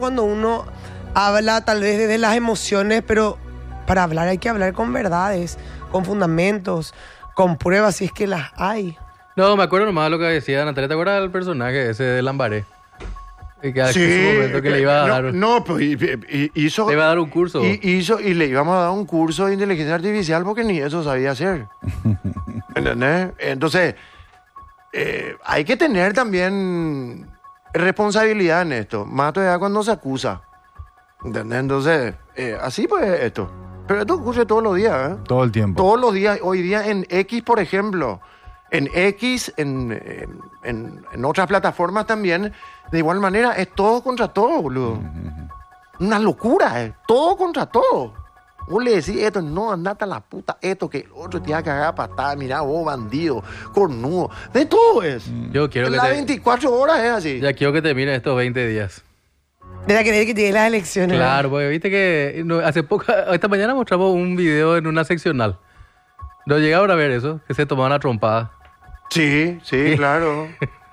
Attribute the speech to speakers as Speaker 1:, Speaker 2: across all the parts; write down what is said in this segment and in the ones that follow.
Speaker 1: cuando uno habla tal vez desde las emociones, pero para hablar hay que hablar con verdades, con fundamentos, con pruebas, si es que las hay.
Speaker 2: No, me acuerdo nomás de lo que decía Natalia. ¿Te acuerdas del personaje ese de Lambaré? Y que
Speaker 3: Sí,
Speaker 2: en su momento que le iba a dar...
Speaker 3: No, pues hizo...
Speaker 2: Le iba a dar un curso.
Speaker 3: Y le íbamos a dar un curso de inteligencia artificial porque ni eso sabía hacer. ¿Entendés? Entonces, hay que tener también responsabilidad en esto. Más todavía cuando se acusa. ¿Entendés? Entonces, así pues esto. Pero esto ocurre todos los días, ¿eh?
Speaker 4: Todo el tiempo.
Speaker 3: Todos los días. Hoy día en X, por ejemplo. En X, en otras plataformas también. De igual manera, es todo contra todo, boludo. Una locura, todo contra todo. Vos le decís esto, no, andate a la puta, esto, que el otro te va a cagar patada, mirá vos, bandido, cornudo. De todo es.
Speaker 2: Yo quiero que
Speaker 3: las 24 horas es así.
Speaker 2: Ya quiero que termine estos 20 días.
Speaker 1: De la que tiene las elecciones.
Speaker 2: Claro, porque viste que hace poco, esta mañana mostramos un video en una seccional. ¿No llegaron a ver eso? Que se tomaban a trompada.
Speaker 3: Sí, claro.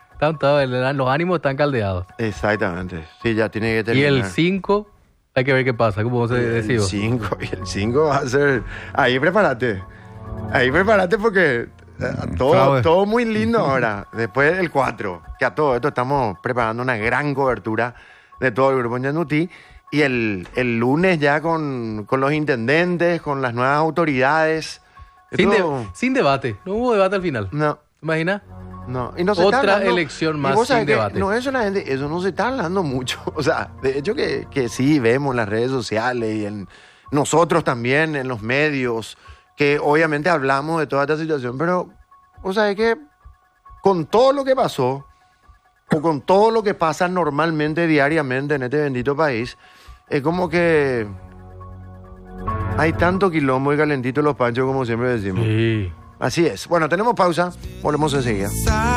Speaker 2: Los ánimos están caldeados.
Speaker 3: Exactamente. Sí, ya tiene que
Speaker 2: Y
Speaker 3: terminar.
Speaker 2: el 5, hay que ver qué pasa, como vos decís.
Speaker 3: El 5 va a ser... Ahí prepárate porque todo muy lindo ahora. Después el 4, que a todo esto estamos preparando una gran cobertura de todo el grupo en Yanutí. Y el lunes ya con los intendentes, con las nuevas autoridades.
Speaker 2: Sin debate. No hubo debate al final.
Speaker 3: No.
Speaker 2: ¿Te imaginas?
Speaker 3: No. Y no se
Speaker 2: Otra
Speaker 3: está hablando,
Speaker 2: elección más
Speaker 3: y vos sabés
Speaker 2: sin
Speaker 3: que
Speaker 2: debate.
Speaker 3: No es solamente eso, no se está hablando mucho. O sea, de hecho que sí vemos en las redes sociales y en nosotros también, en los medios, que obviamente hablamos de toda esta situación, pero vos sabés que con todo lo que pasó, o con todo lo que pasa normalmente, diariamente en este bendito país, es como que hay tanto quilombo y calentito los panchos como siempre decimos.
Speaker 2: Sí.
Speaker 3: Así es. Bueno, tenemos pausa. Volvemos enseguida.